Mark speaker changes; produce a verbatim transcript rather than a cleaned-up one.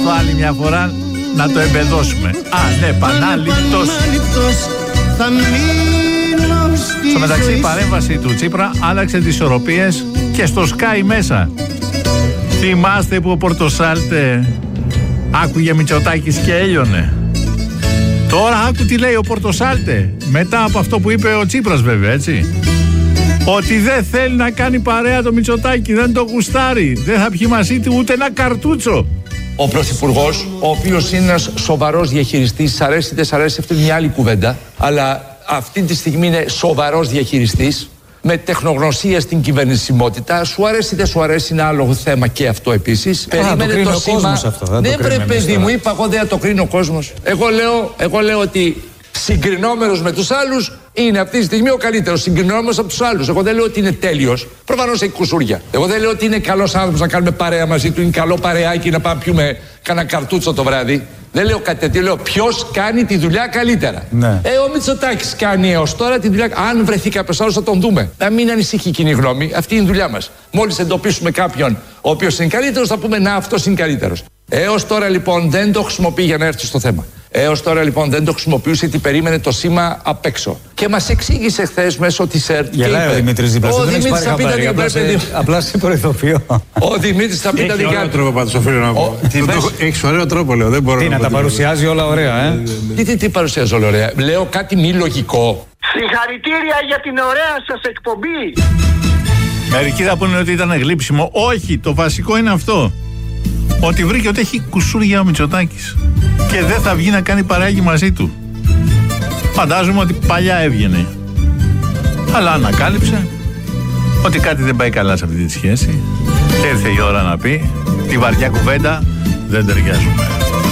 Speaker 1: εδώ άλλη μια φορά να το εμπεδώσουμε. Α, ναι, πανάληπτος. Στο μεταξύ, η παρέμβαση του Τσίπρα άλλαξε τις ισορροπίες και στο Sky μέσα. Θυμάστε που ο Πορτοσάλτε άκουγε Μητσοτάκης και έλειωνε. Τώρα άκου τι λέει ο Πορτοσάλτε, μετά από αυτό που είπε ο Τσίπρας βέβαια, έτσι. Ότι δεν θέλει να κάνει παρέα το Μητσοτάκη, δεν το γουστάρει, δεν θα πιει μαζί του ούτε ένα καρτούτσο.
Speaker 2: Ο Πρωθυπουργός, ο οποίος είναι ένας σοβαρός διαχειριστής, σ' αρέσει δεν σ' αρέσει, αυτή είναι μια άλλη κουβέντα, αλλά αυτή τη στιγμή είναι σοβαρός διαχειριστής, με τεχνογνωσία στην κυβερνησιμότητα. Σου αρέσει δεν σου αρέσει, είναι άλλο θέμα και αυτό επίσης.
Speaker 3: Περίμενε το, το σήμα. Αυτό,
Speaker 2: ναι, βρε παιδί μου, είπα εγώ δεν θα το κρίνει ο κόσμος. Εγώ λέω, εγώ λέω ότι συγκρινόμενος με τους άλλους είναι αυτή τη στιγμή ο καλύτερος. Συγκρινόμενος από τους άλλους. Εγώ δεν λέω ότι είναι τέλειος. Προφανώς έχει κουσούρια. Εγώ δεν λέω ότι είναι καλός άνθρωπος να κάνουμε παρέα μαζί του. Είναι καλό παρεάκι να πάμε πιούμε κανένα καρτούτσο το βράδυ. Δεν λέω κάτι τέτοιο. Λέω ποιος κάνει τη δουλειά καλύτερα.
Speaker 3: Ναι.
Speaker 2: Ε, ο Μητσοτάκης κάνει έως τώρα τη δουλειά. Αν βρεθεί κάποιος άλλος θα τον δούμε. Να μην ανησυχεί η κοινή γνώμη. Αυτή είναι η δουλειά μας. Μόλις εντοπίσουμε κάποιον ο οποίος είναι καλύτερος, θα πούμε να αυτός είναι καλύτερος. Έως τώρα λοιπόν δεν το χρησιμοποιεί για να έρθει στο θέμα. Έως τώρα λοιπόν δεν το χρησιμοποιούσε γιατί περίμενε το σήμα απ' έξω. Και μας εξήγησε χθες μέσω της ΕΡΤ.
Speaker 3: Γελάει ο Δημήτρης δίπλα σου.
Speaker 2: Ο Δημήτρης θα πει τα δικά του.
Speaker 3: Απλά σε προειδοποιώ.
Speaker 2: Ο Δημήτρης θα πει τα δικά του.
Speaker 4: Έχει ωραίο τρόπο πάντως, οφείλω να πω. Έχεις ωραίο τρόπο, λέω. Δεν μπορώ
Speaker 3: τι, να τα παρουσιάζει όλα ωραία, ε.
Speaker 2: Τι, τι, τι παρουσιάζει όλα ωραία. Λέω κάτι μη λογικό.
Speaker 5: Συγχαρητήρια για την ωραία σας εκπομπή.
Speaker 1: Μερικοί θα πούνε ότι ήταν γλύψιμο. Όχι, το βασικό είναι αυτό. Ότι βρήκε ότι έχει κουσούρια ο Μητσοτάκης και δεν θα βγει να κάνει παρέαγγι μαζί του. Φαντάζομαι ότι παλιά έβγαινε, αλλά ανακάλυψε ότι κάτι δεν πάει καλά σε αυτή τη σχέση και ήρθε η ώρα να πει τη βαριά κουβέντα: δεν ταιριάζουμε.